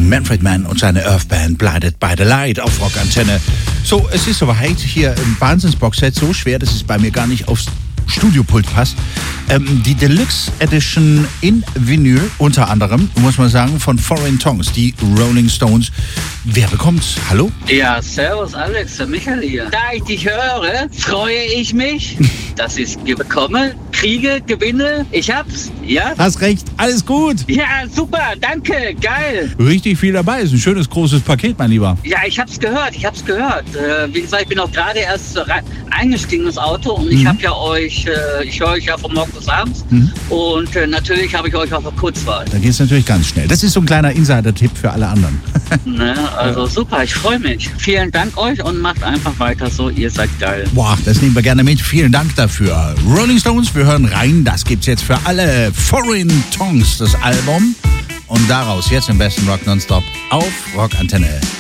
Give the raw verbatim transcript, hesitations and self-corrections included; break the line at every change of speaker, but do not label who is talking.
Manfred Mann und seine Earthband Blinded by the Light auf Rockantenne. So, es ist soweit. Hier im Wahnsinnsboxset, so schwer, dass es bei mir gar nicht aufs Studiopult passt. Ähm, die Deluxe Edition in Vinyl, unter anderem, muss man sagen, von Foreign Tongues, die Rolling Stones. Wer bekommt's? Hallo?
Ja, servus Alex, der Michael hier. Da ich dich höre, freue ich mich, dass ich es bekomme, kriege, gewinne. Ich hab's, ja?
Hast recht, alles gut.
Ja, super, danke, geil.
Richtig viel dabei, ist ein schönes, großes Paket, mein Lieber.
Ja, ich hab's gehört, ich hab's gehört. Äh, wie gesagt, ich bin auch gerade erst rein, eingestiegen ins Auto und mhm. ich hab ja euch, äh, ich höre euch ja von morgens bis abends mhm. und äh, natürlich habe ich euch auf der Kurzwahl.
Da geht's natürlich ganz schnell. Das ist so ein kleiner Insider-Tipp für alle anderen.
Ne, also super, ich freue mich. Vielen Dank euch und macht einfach weiter so, ihr seid geil.
Boah, das nehmen wir gerne mit. Vielen Dank dafür. Rolling Stones, wir hören rein. Das gibt's jetzt für alle. Foreign Tongues, das Album. Und daraus jetzt im besten Rock Nonstop auf Rockantenne.